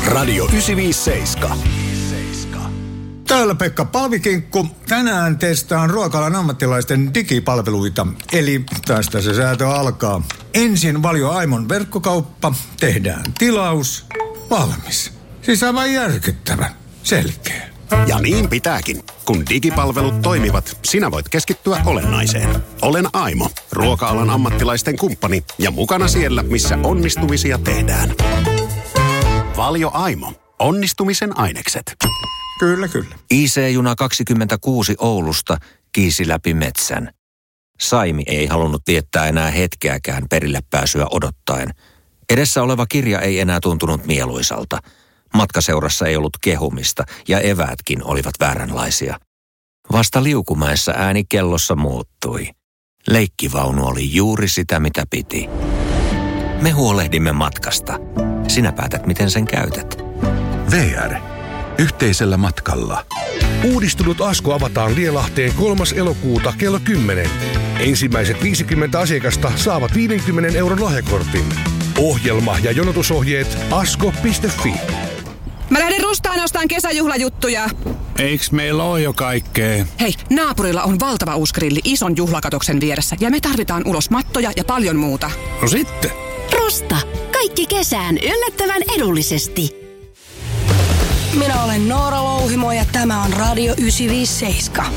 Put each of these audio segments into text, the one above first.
Radio 957. Täällä Pekka Palvikinkku. Tänään testaan ruoka-alan ammattilaisten digipalveluita. Eli tästä se säätö alkaa. Ensin Valio Aimon verkkokauppa. Tehdään tilaus. Valmis. Siis aivan järkyttävän. Selkeä. Ja niin pitääkin. Kun digipalvelut toimivat, sinä voit keskittyä olennaiseen. Olen Aimo, ruoka-alan ammattilaisten kumppani ja mukana siellä, missä onnistumisia tehdään. Valio Aimo. Onnistumisen ainekset. Kyllä, kyllä. IC-juna 26 Oulusta kiisi läpi metsän. Saimi ei halunnut viettää enää hetkeäkään perille pääsyä odottaen. Edessä oleva kirja ei enää tuntunut mieluisalta. Matkaseurassa ei ollut kehumista ja eväätkin olivat vääränlaisia. Vasta Liukumäessä ääni kellossa muuttui. Leikkivaunu oli juuri sitä, mitä piti. Me huolehdimme matkasta. Sinä päätät, miten sen käytät. VR. Yhteisellä matkalla. Uudistunut Asko avataan Lielahteen 3. elokuuta kello 10. Ensimmäiset 50 asiakasta saavat 50 € lahjakortin. Ohjelma ja jonotusohjeet asko.fi. Mä lähden Rustaan ostaan kesäjuhlajuttuja. Eiks meillä ole jo kaikkea? Hei, naapurilla on valtava uusi grilli ison juhlakatoksen vieressä ja me tarvitaan ulos mattoja ja paljon muuta. No sitten. Rusta. Kaikki kesään yllättävän edullisesti. Minä olen Noora Louhimo ja tämä on Radio 957.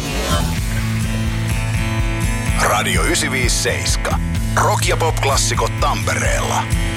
Radio 957. Rock- ja pop-klassikot Tampereella.